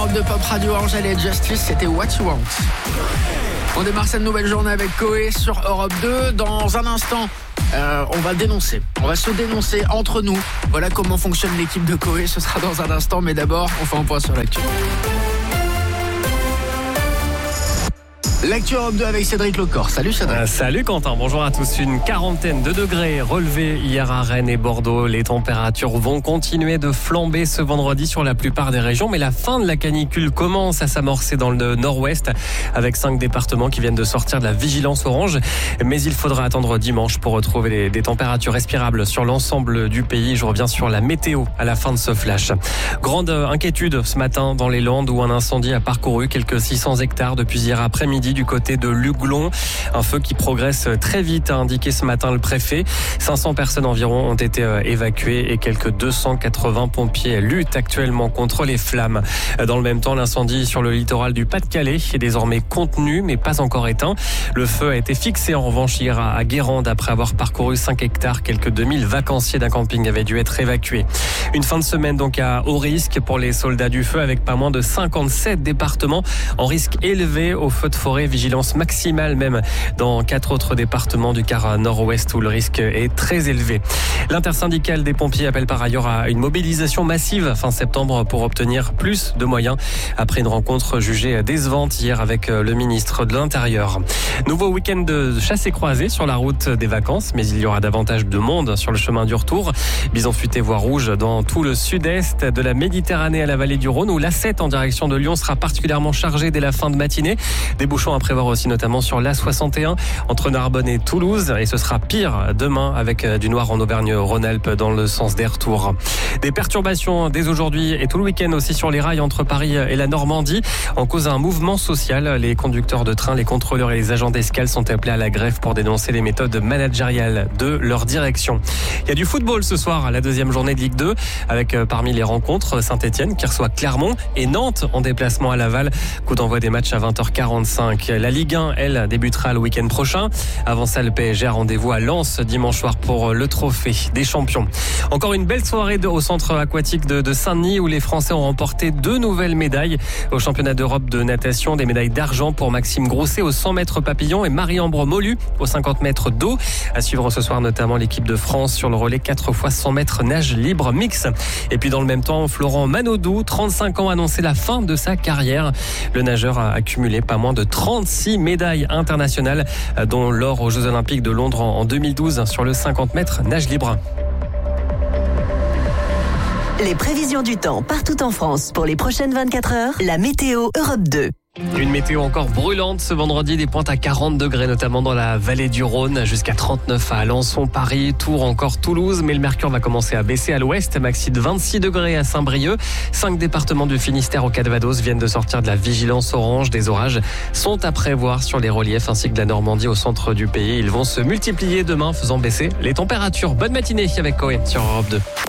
De Pop Radio Angèle et Justice, c'était What You Want. On démarre cette nouvelle journée avec Coé sur Europe 2. Dans un instant, on va dénoncer. On va se dénoncer entre nous. Voilà comment fonctionne l'équipe de Coé. Ce sera dans un instant, mais d'abord, on fait un point sur l'actu. L'actu Europe 2 avec Cédric Lecor. Salut Cédric. Salut Quentin, bonjour à tous. Une quarantaine de degrés relevés hier à Rennes et Bordeaux. Les températures vont continuer de flamber ce vendredi sur la plupart des régions. Mais la fin de la canicule commence à s'amorcer dans le nord-ouest avec 5 départements qui viennent de sortir de la vigilance orange. Mais il faudra attendre dimanche pour retrouver des températures respirables sur l'ensemble du pays. Je reviens sur la météo à la fin de ce flash. Grande inquiétude ce matin dans les Landes où un incendie a parcouru quelques 600 hectares depuis hier après-midi du côté de Luglon. Un feu qui progresse très vite, a indiqué ce matin le préfet. 500 personnes environ ont été évacuées et quelques 280 pompiers luttent actuellement contre les flammes. Dans le même temps, l'incendie sur le littoral du Pas-de-Calais est désormais contenu mais pas encore éteint. Le feu a été fixé en revanche hier à Guérande après avoir parcouru 5 hectares. Quelques 2000 vacanciers d'un camping avaient dû être évacués. Une fin de semaine donc à haut risque pour les soldats du feu avec pas moins de 57 départements en risque élevé au feu de forêt. Vigilance maximale même dans 4 autres départements du quart nord-ouest où le risque est très élevé. L'intersyndicale des pompiers appelle par ailleurs à une mobilisation massive fin septembre pour obtenir plus de moyens après une rencontre jugée décevante hier avec le ministre de l'Intérieur. Nouveau week-end de chasse et croisée sur la route des vacances, mais il y aura davantage de monde sur le chemin du retour. Bison futé voie rouge dans tout le sud-est de la Méditerranée à la vallée du Rhône où l'A7 en direction de Lyon sera particulièrement chargé dès la fin de matinée. Des bouchons à prévoir aussi notamment sur l'A61 entre Narbonne et Toulouse et ce sera pire demain avec du noir en Auvergne-Rhône-Alpes dans le sens des retours. Des perturbations dès aujourd'hui et tout le week-end aussi sur les rails entre Paris et la Normandie en cause d'un mouvement social. Les conducteurs de train, les contrôleurs et les agents d'escale sont appelés à la grève pour dénoncer les méthodes managériales de leur direction. Il y a du football ce soir, la deuxième journée de Ligue 2 avec parmi les rencontres Saint-Etienne qui reçoit Clermont et Nantes en déplacement à Laval. Coup d'envoi des matchs à 20h45. La Ligue 1, elle, débutera le week-end prochain. Avant ça, le PSG a rendez-vous à Lens dimanche soir pour le trophée des champions. Encore une belle soirée au centre aquatique de Saint-Denis où les Français ont remporté 2 nouvelles médailles au championnat d'Europe de natation. Des médailles d'argent pour Maxime Grousset au 100 mètres papillon et Marie-Ambre Molu au 50 mètres d'eau. À suivre ce soir notamment l'équipe de France sur le relais 4 x 100 mètres nage libre mix. Et puis dans le même temps, Florent Manodou, 35 ans, a annoncé la fin de sa carrière. Le nageur a accumulé pas moins de 36 médailles internationales, dont l'or aux Jeux Olympiques de Londres en 2012 sur le 50 mètres nage libre. Les prévisions du temps partout en France pour les prochaines 24 heures, la météo Europe 2. Une météo encore brûlante ce vendredi, des pointes à 40 degrés notamment dans la vallée du Rhône, jusqu'à 39 à Alençon, Paris, Tours, encore Toulouse. Mais le mercure va commencer à baisser à l'ouest, maxi de 26 degrés à Saint-Brieuc. 5 départements du Finistère au Calvados viennent de sortir de la vigilance orange. Des orages sont à prévoir sur les reliefs ainsi que de la Normandie au centre du pays. Ils vont se multiplier demain, faisant baisser les températures. Bonne matinée avec Coé sur Europe 2.